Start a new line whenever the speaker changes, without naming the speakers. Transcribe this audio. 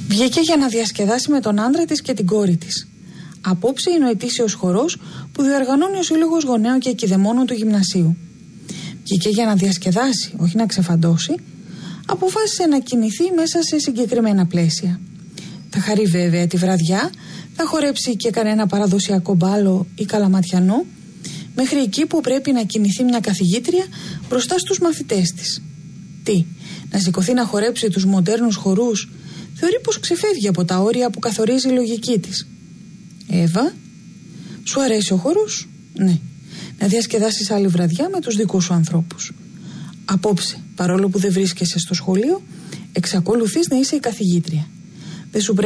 Βγήκε για να διασκεδάσει με τον άντρα της και την κόρη της. Απόψε είναι ο ετήσιος χορός που διοργανώνει ο Σύλλογος Γονέων και Κηδεμόνων του Γυμνασίου. Βγήκε για να διασκεδάσει, όχι να ξεφαντώσει. Αποφάσισε να κινηθεί μέσα σε συγκεκριμένα πλαίσια. Θα χαρεί βέβαια τη βραδιά, θα χορέψει και κανένα παραδοσιακό μπάλο ή καλαματιανό, μέχρι εκεί που πρέπει να κινηθεί μια καθηγήτρια μπροστά στους μαθητές της. Τι, να σηκωθεί να χορέψει τους μοντέρνους χορούς, θεωρεί πως ξεφεύγει από τα όρια που καθορίζει η λογική της. Εύα, σου αρέσει ο χορός? Ναι. Να διασκεδάσεις άλλη βραδιά με τους δικούς σου ανθρώπους. Απόψε, παρόλο που δεν βρίσκεσαι στο σχολείο, εξακολουθείς να είσαι η καθηγήτρια. Δεν σου